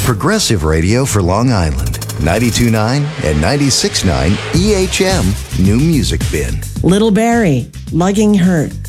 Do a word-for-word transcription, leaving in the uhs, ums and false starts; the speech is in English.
Progressive radio for Long Island. ninety-two point nine and ninety-six point nine E H M New Music Bin. Little Barrie, Lugging Hurt.